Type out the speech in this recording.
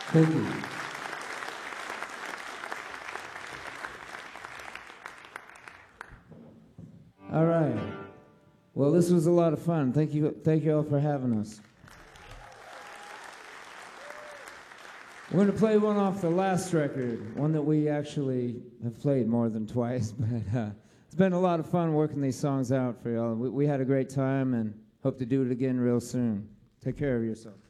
Thank you. All right. Well, this was a lot of fun. Thank you all for having us. We're going to play one off the last record, one that we actually have played more than twice, but it's been a lot of fun working these songs out for y'all. We had a great time and hope to do it again real soon. Take care of yourself.